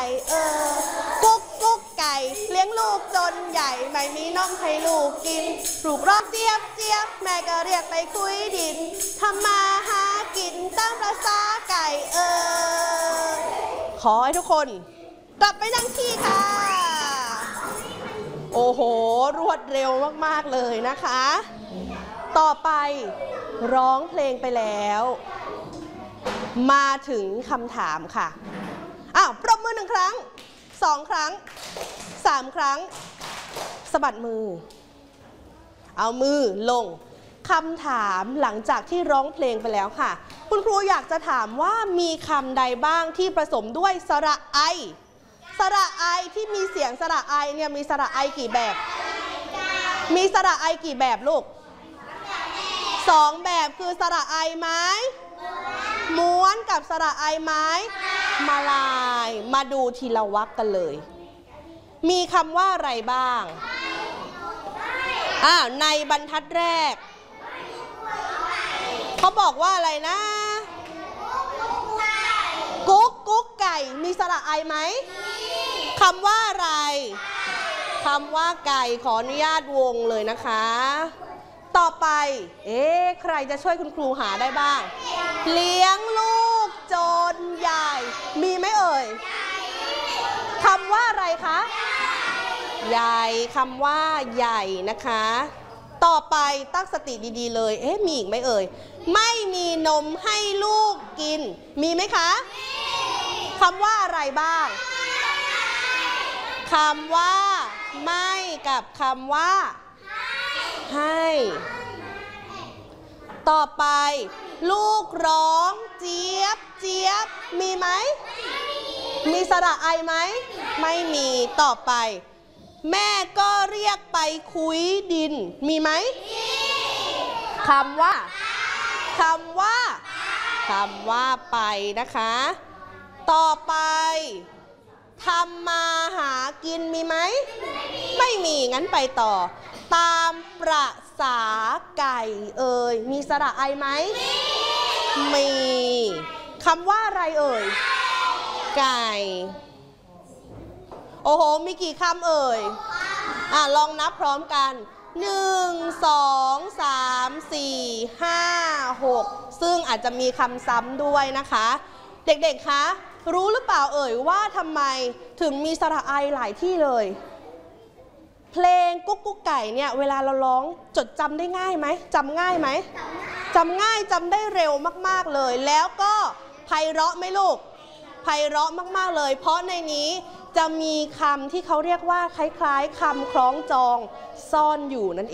กุ๊กกุ๊กไก่เลี้ยงลูกจนใหญ่ไม่มีนมให้ลูกกินลูกร้องเจี๊ยบเจี๊ยบแม่ก็เรียกไปคุยดินทำมาหากินตามประสาไก่ขอให้ทุกคนกลับไปนั่งที่ค่ะโอ้โหรวดเร็วมากๆเลยนะคะต่อไปร้องเพลงไปแล้วมาถึงคำถามค่ะปรบมือ1 ครั้ง2 ครั้ง3 ครั้งสะบัดมือเอามือลงคำถามหลังจากที่ร้องเพลงไปแล้วค่ะคุณครูอยากจะถามว่ามีคำใดบ้างที่ผสมด้วยสระไอสระไอที่มีเสียงสระไอเนี่ยมีสระไอกี่แบบมีสระไอกี่แบบลูก2 แบบคือสระไอไม้ม้วนกับสระไอไม้มาลายมาดูทีละวรรคกันเลยมีคำว่าอะไรบ้างในบรรทัดแรกเขาบอกว่าอะไรนะกุ๊กกุ๊กไก่มีสระไอไหมคำว่าอะไรคำว่าไก่ขออนุญาตวงเลยนะคะต่อไปใครจะช่วยคุณครูหาได้บ้างเลี้ยงลูกจนใหญ่มีไหมเอ่ยคำว่าอะไรคะใหญ่คำว่าใหญ่นะคะต่อไปตั้งสติดีๆเลยมีอีกไหมเอ่ยไม่มีนมให้ลูกกินมีไหมคะคำว่าอะไรบ้างคำว่าไม่กับคำว่าให้ต่อไปลูกร้องเจี๊ยบเจี๊ยบมีไหมมีสระไอไหมไม่มีต่อไปแม่ก็เรียกไปคุยดินมีไหมคำว่าไปนะคะต่อไปทำมาหากินมีไหมไม่มีงั้นไปต่อตามประสาไก่มีสระไอไหมมีคำว่าอะไรเอ่ยไก่โอ้โหมีกี่คำเอ่ยลองนับพร้อมกัน1 2 3 4 5 6ซึ่งอาจจะมีคำซ้ำด้วยนะคะเด็กๆคะรู้หรือเปล่าเอ่ยว่าทำไมถึงมีสระไอหลายที่เลยเพลงกุ๊กกุ๊กไก่เนี่ยเวลาเราร้องจดจำได้ง่ายไหมจำง่ายไหมจำง่ายจำได้เร็วมากๆเลยแล้วก็ไพเราะไหมลูกไพเราะมากๆเลยเพราะในนี้จะมีคำที่เขาเรียกว่าคล้ายๆคำคล้องจองซ่อนอยู่นั่นเอง